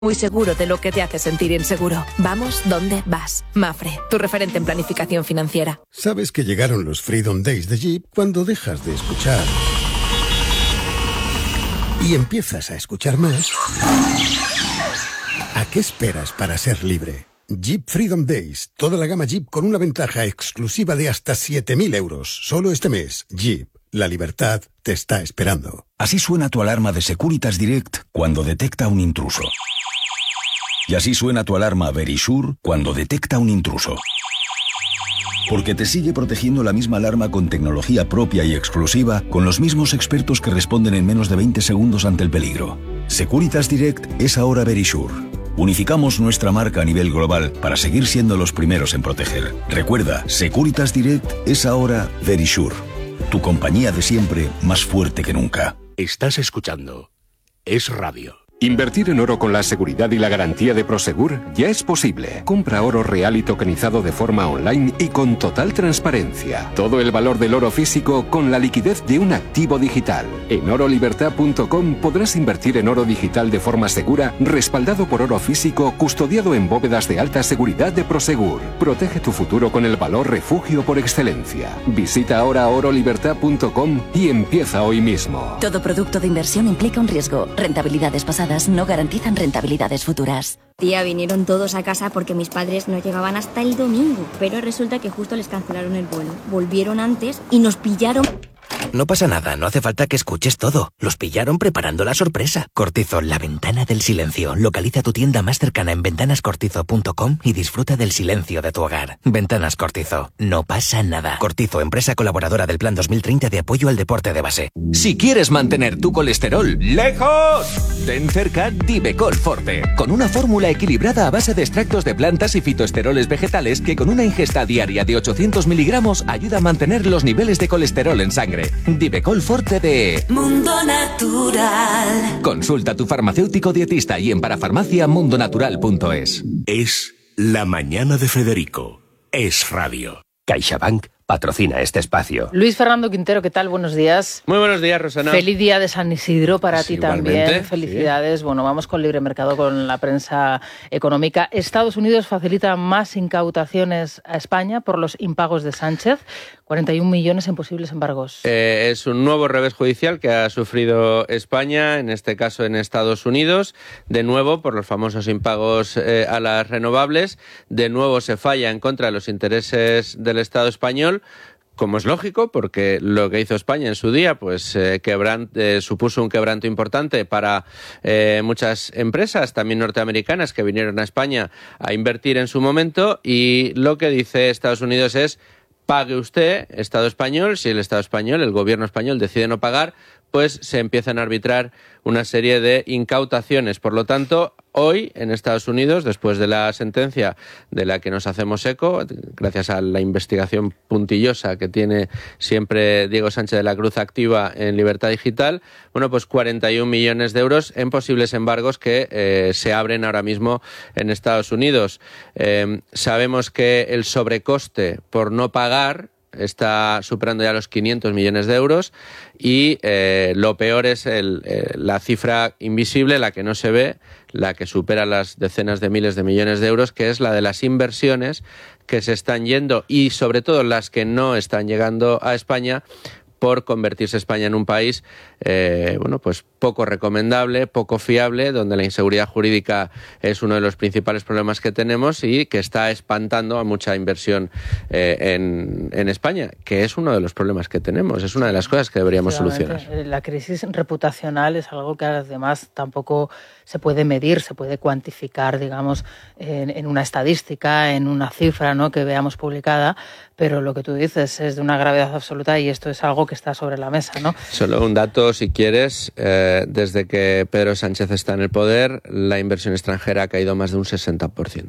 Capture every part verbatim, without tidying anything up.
Muy seguro de lo que te hace sentir inseguro. Vamos donde vas. Mapfre, tu referente en planificación financiera. Sabes que llegaron los Freedom Days de Jeep cuando dejas de escuchar y empiezas a escuchar más. ¿A qué esperas para ser libre? Jeep Freedom Days. Toda la gama Jeep con una ventaja exclusiva de hasta siete mil euros. Solo este mes. Jeep. La libertad te está esperando. Así suena tu alarma de Securitas Direct cuando detecta un intruso. Y así suena tu alarma Verisure cuando detecta un intruso. Porque te sigue protegiendo la misma alarma con tecnología propia y exclusiva, con los mismos expertos que responden en menos de veinte segundos ante el peligro. Securitas Direct es ahora Verisure. Unificamos nuestra marca a nivel global para seguir siendo los primeros en proteger. Recuerda, Securitas Direct es ahora Verisure. Tu compañía de siempre, más fuerte que nunca. Estás escuchando Es Radio. Invertir en oro con la seguridad y la garantía de Prosegur ya es posible. Compra oro real y tokenizado de forma online y con total transparencia. Todo el valor del oro físico con la liquidez de un activo digital. En oro libertad punto com podrás invertir en oro digital de forma segura, respaldado por oro físico, custodiado en bóvedas de alta seguridad de Prosegur. Protege tu futuro con el valor refugio por excelencia. Visita ahora oro libertad punto com y empieza hoy mismo. Todo producto de inversión implica un riesgo. Rentabilidades pasadas no garantizan rentabilidades futuras. Tía, vinieron todos a casa porque mis padres no llegaban hasta el domingo, pero resulta que justo les cancelaron el vuelo. Volvieron antes y nos pillaron... No pasa nada, no hace falta que escuches todo. Los pillaron preparando la sorpresa. Cortizo, la ventana del silencio. Localiza tu tienda más cercana en ventanas cortizo punto com y disfruta del silencio de tu hogar. Ventanas Cortizo, no pasa nada. Cortizo, empresa colaboradora del Plan dos mil treinta de apoyo al deporte de base. Si quieres mantener tu colesterol lejos, ten cerca Divecol Forte, con una fórmula equilibrada a base de extractos de plantas y fitoesteroles vegetales que con una ingesta diaria de ochocientos miligramos ayuda a mantener los niveles de colesterol en sangre. Divecol Forte de Mundo Natural. Consulta a tu farmacéutico dietista y en parafarmacia mundonatural punto es. Es La Mañana de Federico. Es Radio. CaixaBank patrocina este espacio. Luis Fernando Quintero, ¿qué tal? Buenos días. Muy buenos días, Rosana. Feliz día de San Isidro para pues ti igualmente, también. Felicidades. Sí. Bueno, vamos con libre mercado, con la prensa económica. Estados Unidos facilita más incautaciones a España por los impagos de Sánchez. cuarenta y un millones en posibles embargos. Eh, es un nuevo revés judicial que ha sufrido España, en este caso en Estados Unidos, de nuevo por los famosos impagos eh, a las renovables. De nuevo se falla en contra de los intereses del Estado español, como es lógico, porque lo que hizo España en su día pues eh, quebran, eh, supuso un quebranto importante para eh, muchas empresas, también norteamericanas, que vinieron a España a invertir en su momento, y lo que dice Estados Unidos es: pague usted, Estado español. Si el Estado español, el gobierno español, decide no pagar, pues se empiezan a arbitrar una serie de incautaciones. Por lo tanto, hoy en Estados Unidos, después de la sentencia de la que nos hacemos eco, gracias a la investigación puntillosa que tiene siempre Diego Sánchez de la Cruz activa en Libertad Digital, bueno, pues cuarenta y un millones de euros en posibles embargos que eh, se abren ahora mismo en Estados Unidos. Eh, sabemos que el sobrecoste por no pagar está superando ya los quinientos millones de euros y eh, lo peor es el, eh, la cifra invisible, la que no se ve, la que supera las decenas de miles de millones de euros, que es la de las inversiones que se están yendo y sobre todo las que no están llegando a España por convertirse España en un país eh, bueno, pues poco recomendable, poco fiable, donde la inseguridad jurídica es uno de los principales problemas que tenemos y que está espantando a mucha inversión eh, en, en España, que es uno de los problemas que tenemos, es una de las cosas que deberíamos solucionar. La crisis reputacional es algo que además tampoco se puede medir, se puede cuantificar, digamos, en, en una estadística, en una cifra, ¿no?, que veamos publicada, pero lo que tú dices es de una gravedad absoluta y esto es algo que está sobre la mesa, ¿no? Solo un dato, si quieres. Eh, desde que Pedro Sánchez está en el poder, la inversión extranjera ha caído más de un sesenta por ciento.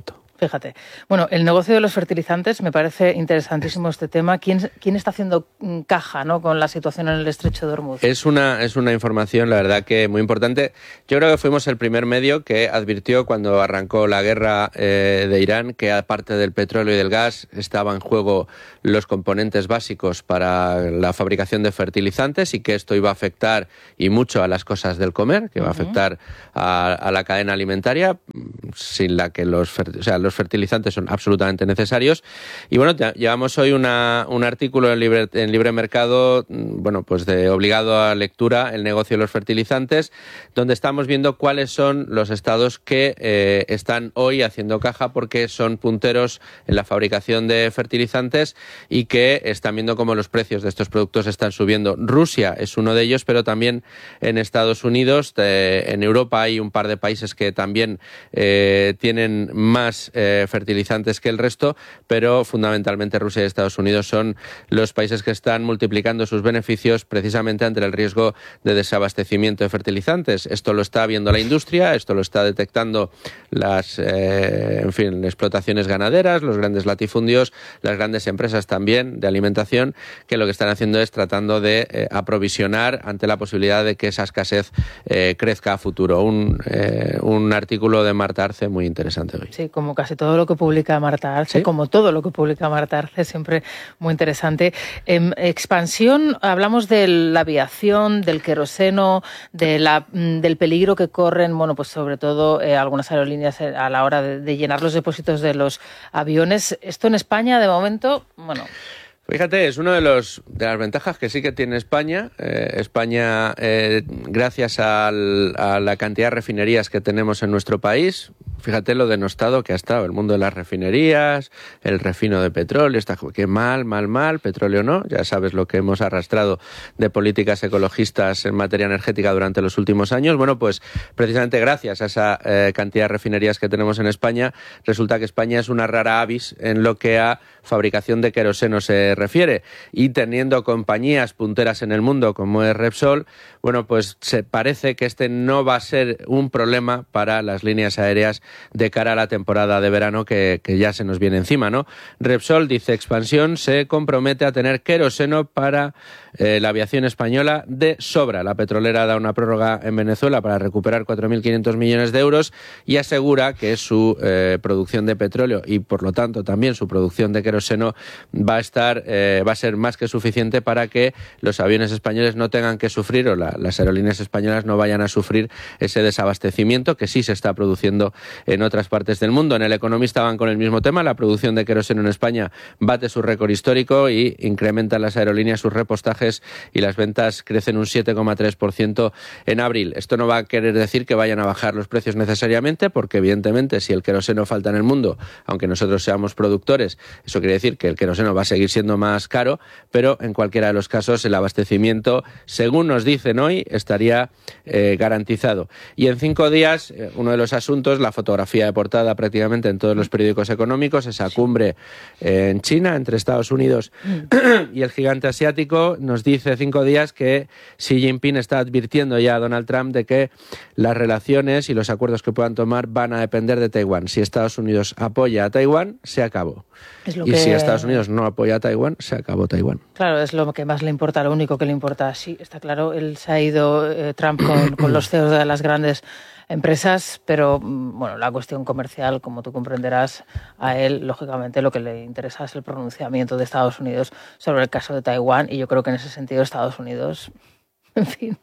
Fíjate. Bueno, el negocio de los fertilizantes, me parece interesantísimo este tema. ¿Quién, quién está haciendo caja, ¿no?, con la situación en el estrecho de Hormuz? Es una, es una información, la verdad, que muy importante. Yo creo que fuimos el primer medio que advirtió cuando arrancó la guerra eh, de Irán que, aparte del petróleo y del gas, estaban en juego los componentes básicos para la fabricación de fertilizantes y que esto iba a afectar, y mucho, a las cosas del comer, que iba a afectar a, a la cadena alimentaria, sin la que los, o sea, los fertilizantes son absolutamente necesarios. Y bueno, llevamos hoy una, un artículo en Libre, en Libre Mercado, bueno, pues de obligado a lectura, el negocio de los fertilizantes, donde estamos viendo cuáles son los estados que eh, están hoy haciendo caja porque son punteros en la fabricación de fertilizantes y que están viendo cómo los precios de estos productos están subiendo. Rusia es uno de ellos, pero también en Estados Unidos, eh, en Europa hay un par de países que también eh, tienen más eh, fertilizantes que el resto, pero fundamentalmente Rusia y Estados Unidos son los países que están multiplicando sus beneficios precisamente ante el riesgo de desabastecimiento de fertilizantes. Esto lo está viendo la industria, esto lo está detectando las, eh, en fin, explotaciones ganaderas, los grandes latifundios, las grandes empresas también de alimentación, que lo que están haciendo es tratando de eh, aprovisionar ante la posibilidad de que esa escasez eh, crezca a futuro. Un, eh, un artículo de Marta Arce muy interesante hoy. Sí, como casi todo lo que publica Marta Arce, ¿sí?, como todo lo que publica Marta Arce, siempre muy interesante. En expansión, hablamos de la aviación, del queroseno, de la, del peligro que corren, bueno, pues sobre todo eh, algunas aerolíneas a la hora de, de llenar los depósitos de los aviones. Esto en España, de momento, bueno... Fíjate, es una de, los, de las ventajas que sí que tiene España. Eh, España, eh, gracias al, a la cantidad de refinerías que tenemos en nuestro país, fíjate lo denostado que ha estado el mundo de las refinerías, el refino de petróleo, está que mal, mal, mal, petróleo no. Ya sabes lo que hemos arrastrado de políticas ecologistas en materia energética durante los últimos años. Bueno, pues precisamente gracias a esa eh, cantidad de refinerías que tenemos en España, resulta que España es una rara avis en lo que a fabricación de queroseno se refiere, y teniendo compañías punteras en el mundo como es Repsol, bueno, pues se parece que este no va a ser un problema para las líneas aéreas de cara a la temporada de verano que, que ya se nos viene encima, ¿no? Repsol, dice Expansión, se compromete a tener queroseno para eh, la aviación española de sobra. La petrolera da una prórroga en Venezuela para recuperar cuatro mil quinientos millones de euros y asegura que su eh, producción de petróleo y, por lo tanto, también su producción de queroseno va a estar eh, va a ser más que suficiente para que los aviones españoles no tengan que sufrir, o la, las aerolíneas españolas no vayan a sufrir ese desabastecimiento que sí se está produciendo en otras partes del mundo. En El Economista van con el mismo tema. La producción de queroseno en España bate su récord histórico y incrementan las aerolíneas sus repostajes y las ventas crecen un siete coma tres por ciento en abril. Esto no va a querer decir que vayan a bajar los precios necesariamente, porque evidentemente si el queroseno falta en el mundo, aunque nosotros seamos productores, eso quiere decir que el queroseno va a seguir siendo más caro, pero en cualquiera de los casos el abastecimiento, según nos dicen hoy, estaría eh, garantizado. Y en cinco días, eh, uno de los asuntos, la fotografía de portada prácticamente en todos los periódicos económicos, esa cumbre eh, en China, entre Estados Unidos y el gigante asiático, nos dice cinco días que Xi Jinping está advirtiendo ya a Donald Trump de que las relaciones y los acuerdos que puedan tomar van a depender de Taiwán. Si Estados Unidos apoya a Taiwán, se acabó. Es lo y que... si Estados Unidos no apoya a Taiwán, se acabó Taiwán. Claro, es lo que más le importa, lo único que le importa. Sí, está claro, él se ha ido, eh, Trump, con, con los C E Os de las grandes empresas, pero bueno, la cuestión comercial, como tú comprenderás, a él, lógicamente, lo que le interesa es el pronunciamiento de Estados Unidos sobre el caso de Taiwán, y yo creo que en ese sentido Estados Unidos, en fin...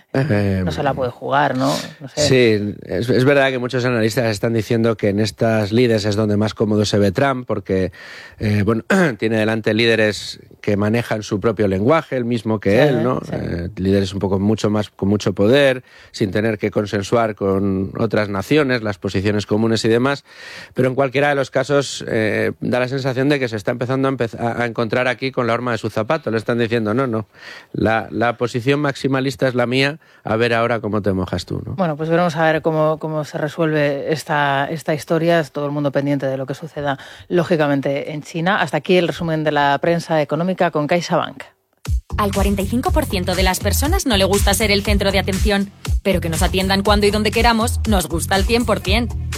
Eh, no se la puede jugar, ¿no? no sé. Sí, es, es verdad que muchos analistas están diciendo que en estas líderes es donde más cómodo se ve Trump, porque eh, bueno, tiene delante líderes que manejan su propio lenguaje, el mismo que sí, él, ¿no? Sí. Eh, líderes un poco mucho más con mucho poder, sin tener que consensuar con otras naciones las posiciones comunes y demás. Pero en cualquiera de los casos eh, da la sensación de que se está empezando a, empezar a encontrar aquí con la horma de su zapato. Le están diciendo, no, no, la, la posición maximalista es la mía. A ver ahora cómo te mojas tú, ¿no? Bueno, pues veremos a ver cómo, cómo se resuelve esta, esta historia. Es todo el mundo pendiente de lo que suceda, lógicamente, en China. Hasta aquí el resumen de la prensa económica con CaixaBank. Al cuarenta y cinco por ciento de las personas no le gusta ser el centro de atención, pero que nos atiendan cuando y donde queramos nos gusta al cien por ciento.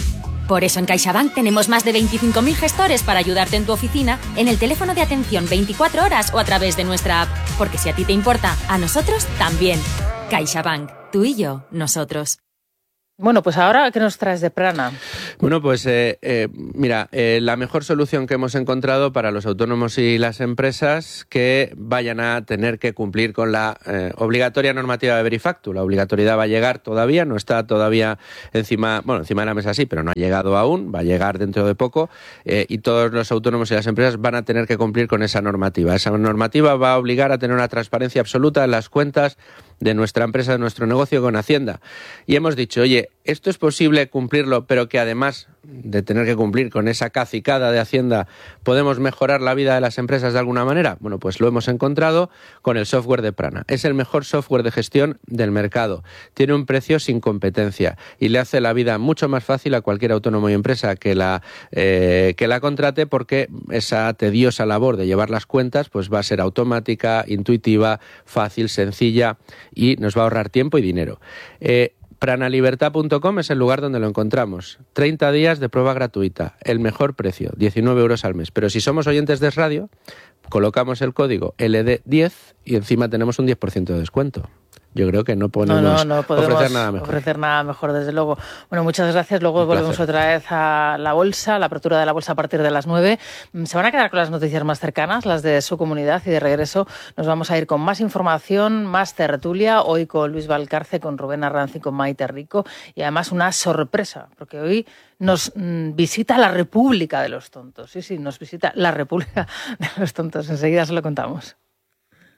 Por eso en CaixaBank tenemos más de veinticinco mil gestores para ayudarte en tu oficina, en el teléfono de atención veinticuatro horas o a través de nuestra app. Porque si a ti te importa, a nosotros también. CaixaBank. Tú y yo, nosotros. Bueno, pues ahora, ¿qué nos traes de Prana? Bueno, pues eh, eh, mira, eh, la mejor solución que hemos encontrado para los autónomos y las empresas que vayan a tener que cumplir con la eh, obligatoria normativa de Verifactu. La obligatoriedad va a llegar todavía, no está todavía encima, bueno, encima de la mesa sí, pero no ha llegado aún, va a llegar dentro de poco eh, y todos los autónomos y las empresas van a tener que cumplir con esa normativa. Esa normativa va a obligar a tener una transparencia absoluta en las cuentas de nuestra empresa, de nuestro negocio con Hacienda. Y hemos dicho, oye, esto es posible cumplirlo, pero que además de tener que cumplir con esa cacicada de Hacienda, ¿podemos mejorar la vida de las empresas de alguna manera? Bueno, pues lo hemos encontrado con el software de Prana. Es el mejor software de gestión del mercado. Tiene un precio sin competencia y le hace la vida mucho más fácil a cualquier autónomo y empresa que la, eh, que la contrate, porque esa tediosa labor de llevar las cuentas pues va a ser automática, intuitiva, fácil, sencilla y nos va a ahorrar tiempo y dinero. Eh, Pranalibertad punto com es el lugar donde lo encontramos. treinta días de prueba gratuita, el mejor precio, diecinueve euros al mes. Pero si somos oyentes de radio, colocamos el código L D diez y encima tenemos un diez por ciento de descuento. Yo creo que no podemos, no, no, no podemos ofrecer nada mejor. ofrecer nada mejor, desde luego. Bueno, muchas gracias. Luego Un volvemos placer. otra vez a la bolsa, la apertura de la bolsa a partir de las nueve. Se van a quedar con las noticias más cercanas, las de su comunidad, y de regreso nos vamos a ir con más información, más tertulia, hoy con Luis Valcarce, con Rubén Arranz y con Maite Rico, y además una sorpresa, porque hoy nos mm, visita la República de los Tontos. Sí, sí, nos visita la República de los Tontos. Enseguida se lo contamos.